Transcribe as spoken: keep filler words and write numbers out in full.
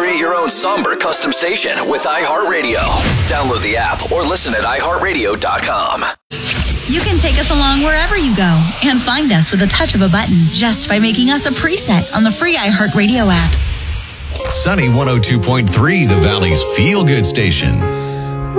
Create your own somber custom station with iHeartRadio. Download the app or listen at i heart radio dot com. You can take us along wherever you go and find us with a touch of a button just by making us a preset on the free iHeartRadio app. Sunny one oh two point three, the Valley's feel-good station.